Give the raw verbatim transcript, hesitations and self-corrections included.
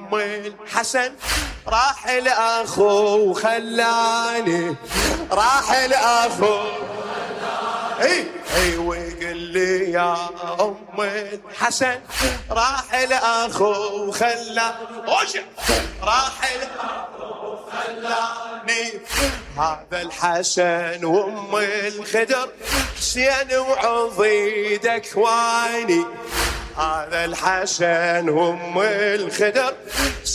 ام الحسن راح الاخو خلاني، راح الاخو اي اي ويقول لي يا ام الحسن راح الاخو خلاني، راح الاخو خلاني. هذا الحسن وام الخدر حسين وعضيد اكواني، هذا الحسن وام الخدر